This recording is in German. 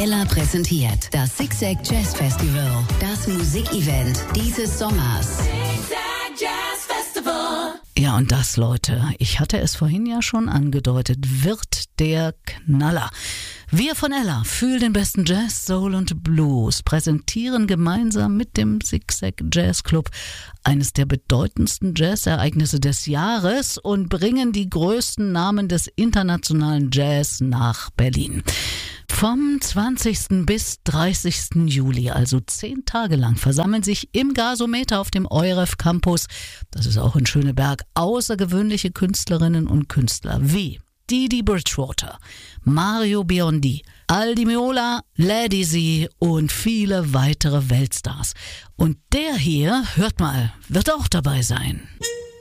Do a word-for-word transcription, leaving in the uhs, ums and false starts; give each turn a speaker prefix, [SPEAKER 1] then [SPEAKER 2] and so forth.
[SPEAKER 1] Ella präsentiert das Zigzag Jazz Festival, das Musikevent dieses Sommers. Zigzag Jazz Festival.
[SPEAKER 2] Ja, und das, Leute, ich hatte es vorhin ja schon angedeutet, wird der Knaller. Wir von Ella, Fühl den besten Jazz, Soul und Blues, präsentieren gemeinsam mit dem Zigzag Jazz Club eines der bedeutendsten Jazz-Ereignisse des Jahres und bringen die größten Namen des internationalen Jazz nach Berlin. Vom zwanzigsten bis dreißigsten Juli, also zehn Tage lang, versammeln sich im Gasometer auf dem Euref Campus, das ist auch in Schöneberg, außergewöhnliche Künstlerinnen und Künstler wie Didi Bridgewater, Mario Biondi, Aldi Meola, Lady Z und viele weitere Weltstars. Und der hier, hört mal, wird auch dabei sein.